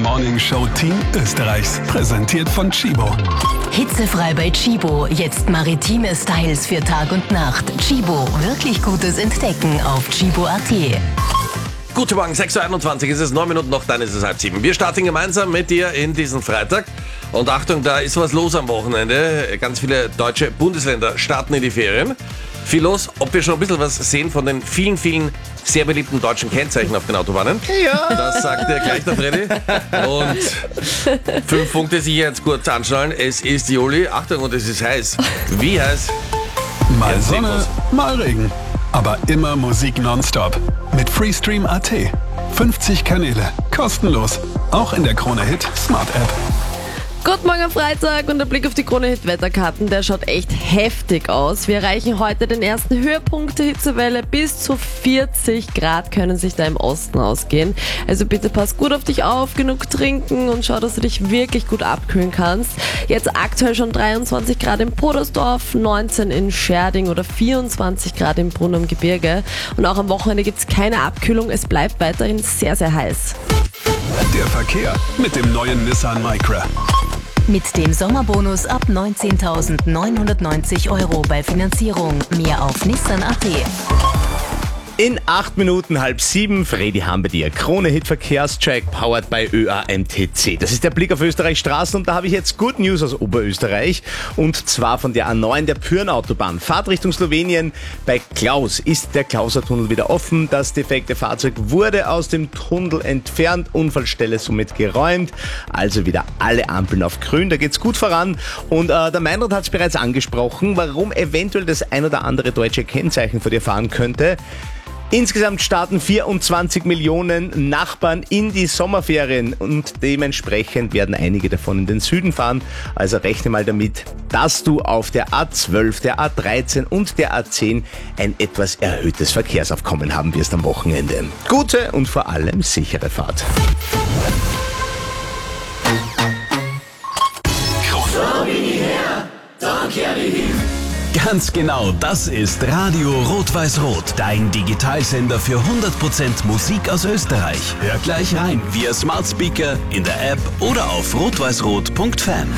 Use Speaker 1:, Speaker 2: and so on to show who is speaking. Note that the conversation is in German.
Speaker 1: Morning Show Team Österreichs. Präsentiert von Tchibo.
Speaker 2: Hitzefrei bei Tchibo. Jetzt maritime Styles für Tag und Nacht. Tchibo, wirklich gutes Entdecken auf tchibo.at.
Speaker 3: Guten Morgen, 6.21 Uhr, es ist 9 Minuten noch, dann ist es 6:30. Wir starten gemeinsam mit dir in diesen Freitag. Und Achtung, da ist was los am Wochenende. Ganz viele deutsche Bundesländer starten in die Ferien. Viel los, ob wir schon ein bisschen was sehen von den vielen, vielen sehr beliebten deutschen Kennzeichen auf den Autobahnen. Ja. Das sagt dir gleich der Freddy. Und 5 Punkte sich jetzt kurz anschauen. Es ist Juli, Achtung, und es ist heiß. Wie heiß?
Speaker 1: Mal Sonne, mal Regen. Aber immer Musik nonstop. Mit Freestream.at. 50 Kanäle. Kostenlos. Auch in der Krone Hit Smart App.
Speaker 4: Guten Morgen am Freitag und der Blick auf die Krone Hit Wetterkarten, der schaut echt heftig aus. Wir erreichen heute den ersten Höhepunkt der Hitzewelle. Bis zu 40 Grad können sich da im Osten ausgehen. Also bitte pass gut auf dich auf, genug trinken und schau, dass du dich wirklich gut abkühlen kannst. Jetzt aktuell schon 23 Grad in Podersdorf, 19 in Scherding oder 24 Grad im Brunn am Gebirge. Und auch am Wochenende gibt es keine Abkühlung, es bleibt weiterhin sehr, sehr heiß.
Speaker 1: Der Verkehr mit dem neuen Nissan Micra.
Speaker 2: Mit dem Sommerbonus ab 19.990 € bei Finanzierung. Mehr auf nissan.at.
Speaker 5: In 8 Minuten 6:30, Freddy haben wir dir. Krone Hit Verkehrscheck, powered by ÖAMTC. Das ist der Blick auf Österreichs Straßen und da habe ich jetzt Good News aus Oberösterreich. Und zwar von der A9, der Pyrn-Autobahn. Fahrt Richtung Slowenien. Bei Klaus ist der Klauser-Tunnel wieder offen. Das defekte Fahrzeug wurde aus dem Tunnel entfernt, Unfallstelle somit geräumt. Also wieder alle Ampeln auf grün, da geht's gut voran. Und der Meinrad hat es bereits angesprochen, warum eventuell das ein oder andere deutsche Kennzeichen vor dir fahren könnte. Insgesamt starten 24 Millionen Nachbarn in die Sommerferien und dementsprechend werden einige davon in den Süden fahren. Also rechne mal damit, dass du auf der A12, der A13 und der A10 ein etwas erhöhtes Verkehrsaufkommen haben wirst am Wochenende. Gute und vor allem sichere Fahrt.
Speaker 6: Ganz genau, das ist Radio Rot-Weiß-Rot, dein Digitalsender für 100% Musik aus Österreich. Hör gleich rein via Smart Speaker, in der App oder auf rotweißrot.fan.